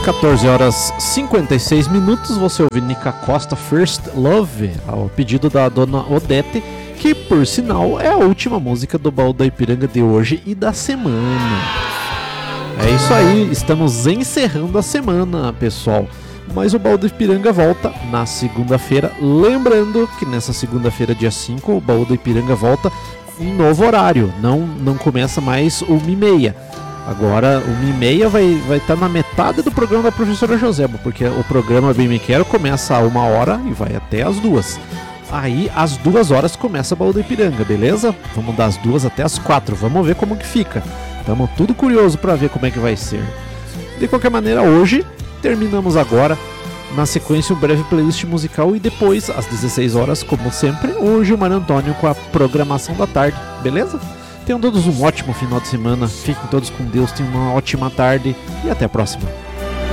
14 horas 56 minutos, você ouve Nica Costa First Love, ao pedido da dona Odete, que por sinal é a última música do Baú da Ipiranga de hoje e da semana. É isso aí, estamos encerrando a semana, pessoal. Mas o Baú da Ipiranga volta na segunda-feira. Lembrando que nessa segunda-feira, dia 5, o Baú da Ipiranga volta em novo horário. Não começa mais 1h30. Agora, 1h30 vai estar na metade do programa da professora Joseba, porque o programa Bem Me Quero começa a 1h e vai até as 2h. Aí, às 2h começa o Baú da Ipiranga, beleza? Vamos das 2h até as 4h, vamos ver como que fica. Estamos tudo curioso para ver como é que vai ser. De qualquer maneira, hoje terminamos agora, na sequência, um breve playlist musical e depois, às 16h, como sempre, o Gilmar Antônio com a programação da tarde, beleza? Tenham todos um ótimo final de semana, fiquem todos com Deus, tenham uma ótima tarde e até a próxima.